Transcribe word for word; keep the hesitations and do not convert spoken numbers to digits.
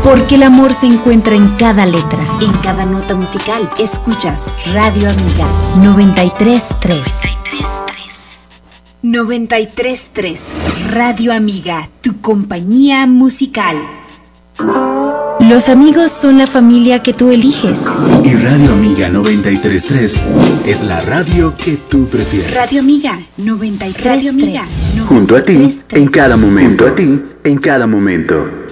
Porque el amor se encuentra en cada letra, en cada nota musical. Escuchas Radio Amiga noventa y tres punto tres. noventa y tres punto tres. Radio Amiga, tu compañía musical. Los amigos son la familia que tú eliges. Y Radio Amiga noventa y tres punto tres es la radio que tú prefieres. Radio Amiga noventa y tres punto tres. Junto a ti, en cada momento. Junto a ti, en cada momento.